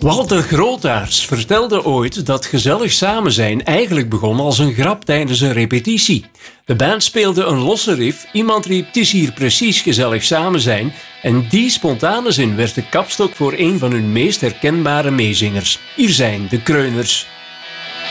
Walter Grootaars vertelde ooit dat gezellig samen zijn eigenlijk begon als een grap tijdens een repetitie. De band speelde een losse riff, iemand riep "Het is hier precies gezellig samen zijn" en die spontane zin werd de kapstok voor een van hun meest herkenbare meezingers. Hier zijn de Kreuners.